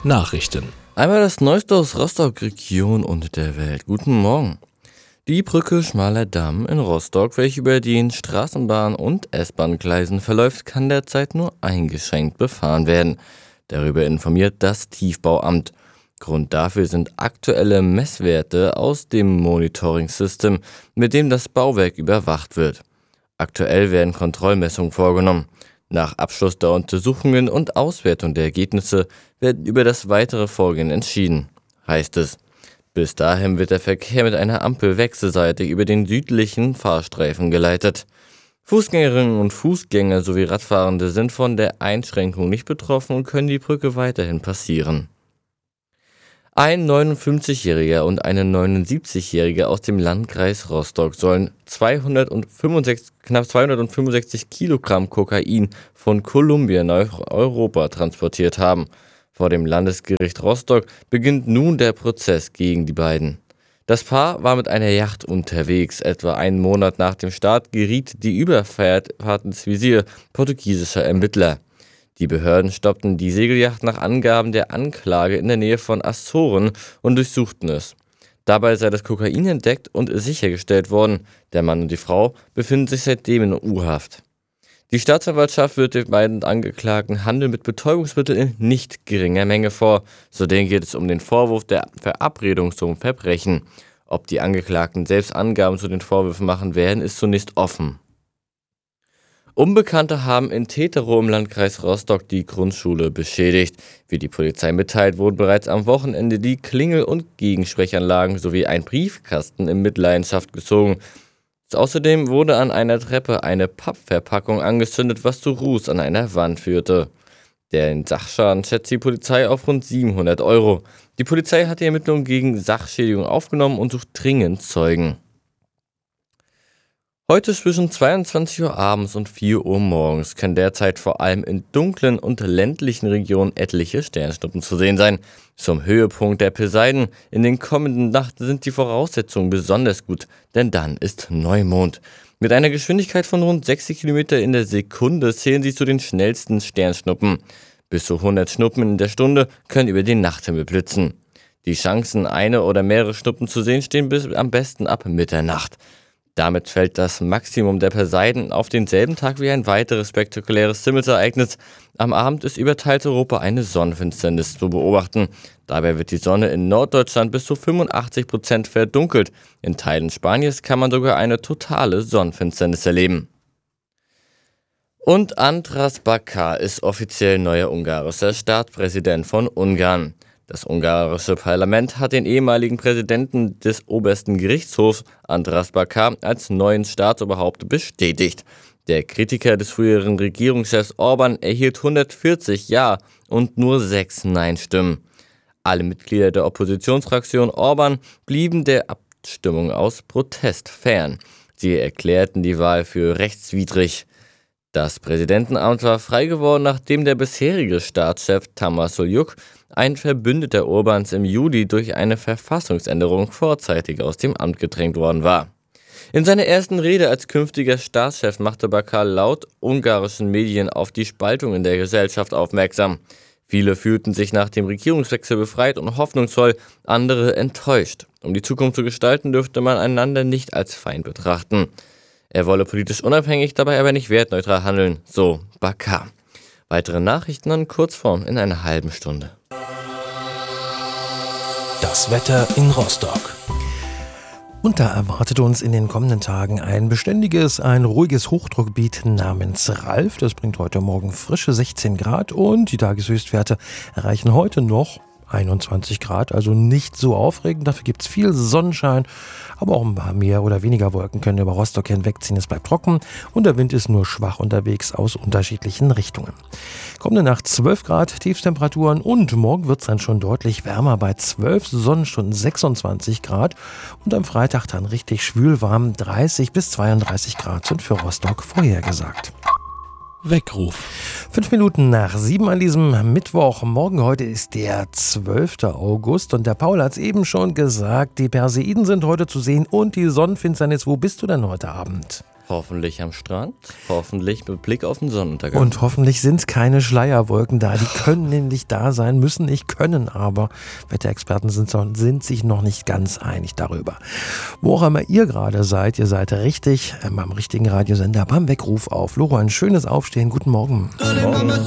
Nachrichten. Einmal das Neueste aus Rostock, Region und der Welt. Guten Morgen. Die Brücke Schmaler Damm in Rostock, welche über den Straßenbahn- und S-Bahn-Gleisen verläuft, kann derzeit nur eingeschränkt befahren werden. Darüber informiert das Tiefbauamt. Grund dafür sind aktuelle Messwerte aus dem Monitoring-System, mit dem das Bauwerk überwacht wird. Aktuell werden Kontrollmessungen vorgenommen. Nach Abschluss der Untersuchungen und Auswertung der Ergebnisse wird über das weitere Vorgehen entschieden, heißt es. Bis dahin wird der Verkehr mit einer Ampel wechselseitig über den südlichen Fahrstreifen geleitet. Fußgängerinnen und Fußgänger sowie Radfahrende sind von der Einschränkung nicht betroffen und können die Brücke weiterhin passieren. Ein 59-Jähriger und eine 79-Jährige aus dem Landkreis Rostock sollen knapp 265 Kilogramm Kokain von Kolumbien nach Europa transportiert haben. Vor dem Landesgericht Rostock beginnt nun der Prozess gegen die beiden. Das Paar war mit einer Yacht unterwegs. Etwa einen Monat nach dem Start geriet die Überfahrt ins Visier portugiesischer Ermittler. Die Behörden stoppten die Segelyacht nach Angaben der Anklage in der Nähe von Azoren und durchsuchten es. Dabei sei das Kokain entdeckt und sichergestellt worden. Der Mann und die Frau befinden sich seitdem in U-Haft. Die Staatsanwaltschaft wirft den beiden Angeklagten Handel mit Betäubungsmitteln in nicht geringer Menge vor. Zudem geht es um den Vorwurf der Verabredung zum Verbrechen. Ob die Angeklagten selbst Angaben zu den Vorwürfen machen werden, ist zunächst offen. Unbekannte haben in Teterow im Landkreis Rostock die Grundschule beschädigt. Wie die Polizei mitteilt, wurden bereits am Wochenende die Klingel- und Gegensprechanlagen sowie ein Briefkasten in Mitleidenschaft gezogen. Außerdem wurde an einer Treppe eine Pappverpackung angezündet, was zu Ruß an einer Wand führte. Den Sachschaden schätzt die Polizei auf rund 700 Euro. Die Polizei hat die Ermittlungen gegen Sachschädigung aufgenommen und sucht dringend Zeugen. Heute zwischen 22 Uhr abends und 4 Uhr morgens können derzeit vor allem in dunklen und ländlichen Regionen etliche Sternschnuppen zu sehen sein. Zum Höhepunkt der Poseiden in den kommenden Nachten sind die Voraussetzungen besonders gut, denn dann ist Neumond. Mit einer Geschwindigkeit von rund 60 km in der Sekunde zählen sie zu den schnellsten Sternschnuppen. Bis zu 100 Schnuppen in der Stunde können über den Nachthimmel blitzen. Die Chancen, eine oder mehrere Schnuppen zu sehen, stehen am besten ab Mitternacht. Damit fällt das Maximum der Poseiden auf denselben Tag wie ein weiteres spektakuläres Himmelsereignis. Am Abend ist über teils Europa eine Sonnenfinsternis zu beobachten. Dabei wird die Sonne in Norddeutschland bis zu 85% verdunkelt. In Teilen Spaniens kann man sogar eine totale Sonnenfinsternis erleben. Und András Bakar ist offiziell neuer ungarischer Staatspräsident von Ungarn. Das ungarische Parlament hat den ehemaligen Präsidenten des obersten Gerichtshofs, András Bakar, als neuen Staatsoberhaupt bestätigt. Der Kritiker des früheren Regierungschefs Orbán erhielt 140 Ja- und nur 6 Nein-Stimmen. Alle Mitglieder der Oppositionsfraktion Orbán blieben der Abstimmung aus Protest fern. Sie erklärten die Wahl für rechtswidrig. Das Präsidentenamt war frei geworden, nachdem der bisherige Staatschef Tamás Suljuk, ein Verbündeter Orbáns, im Juli durch eine Verfassungsänderung vorzeitig aus dem Amt gedrängt worden war. In seiner ersten Rede als künftiger Staatschef machte Bakar laut ungarischen Medien auf die Spaltung in der Gesellschaft aufmerksam. Viele fühlten sich nach dem Regierungswechsel befreit und hoffnungsvoll, andere enttäuscht. Um die Zukunft zu gestalten, dürfte man einander nicht als Feind betrachten. Er wolle politisch unabhängig, dabei aber nicht wertneutral handeln, so Bakar. Weitere Nachrichten in Kurzform in einer halben Stunde. Das Wetter in Rostock. Und da erwartet uns in den kommenden Tagen ein ruhiges Hochdruckgebiet namens Ralf. Das bringt heute Morgen frische 16 Grad und die Tageshöchstwerte erreichen heute noch 21 Grad, also nicht so aufregend. Dafür gibt es viel Sonnenschein, aber auch ein paar mehr oder weniger Wolken können über Rostock hinwegziehen. Es bleibt trocken und der Wind ist nur schwach unterwegs aus unterschiedlichen Richtungen. Kommende Nacht 12 Grad Tiefstemperaturen und morgen wird es dann schon deutlich wärmer bei 12 Sonnenstunden 26 Grad und am Freitag dann richtig schwülwarm 30 bis 32 Grad sind für Rostock vorhergesagt. Weckruf. 5 Minuten nach 7 an diesem Mittwoch. Morgen heute ist der 12. August und der Paul hat es eben schon gesagt, die Perseiden sind heute zu sehen und die Sonnenfinsternis. Wo bist du denn heute Abend? Hoffentlich am Strand, hoffentlich mit Blick auf den Sonnenuntergang. Und hoffentlich sind keine Schleierwolken da. Die können nämlich da sein, müssen nicht, können aber. Wetterexperten sind sich noch nicht ganz einig darüber. Wo auch immer ihr gerade seid, ihr seid richtig beim richtigen Radiosender beim Weckruf auf. Loro, ein schönes Aufstehen. Guten Morgen. Guten Morgen.